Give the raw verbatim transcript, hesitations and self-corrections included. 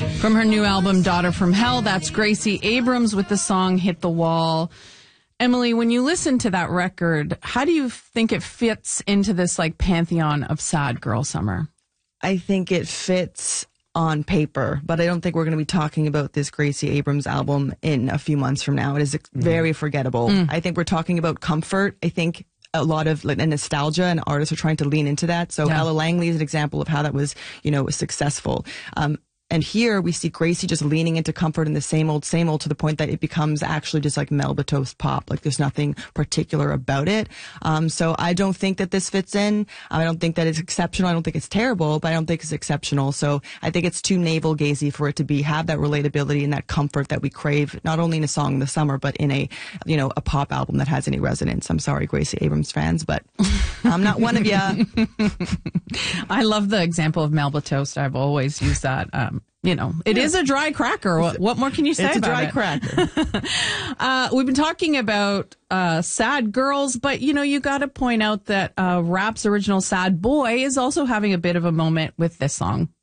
From her new album, Daughter from Hell, that's Gracie Abrams with the song Hit the Wall. Emily, when you listen to that record, how do you think it fits into this like pantheon of sad girl summer? I think it fits on paper, but I don't think we're going to be talking about this Gracie Abrams album in a few months from now. It is very forgettable. Mm. I think we're talking about comfort. I think a lot of like, nostalgia, and artists are trying to lean into that. So yeah. Ella Langley is an example of how that was, you know, successful. Um, And here we see Gracie just leaning into comfort in the same old, same old, to the point that it becomes actually just like Melba Toast pop. Like there's nothing particular about it. Um, so I don't think that this fits in. I don't think that it's exceptional. I don't think it's terrible, but I don't think it's exceptional. So I think it's too navel gazing for it to be, have that relatability and that comfort that we crave, not only in a song in the summer, but in a, you know, a pop album that has any resonance. I'm sorry, Gracie Abrams fans, but I'm not one of ya. I love the example of Melba Toast. I've always used that. Um, You know, it yeah. is a dry cracker. What, what more can you say about it? It's a dry cracker. uh, we've been talking about uh, sad girls, but, you know, you got to point out that uh, rap's original Sad Boy is also having a bit of a moment with this song.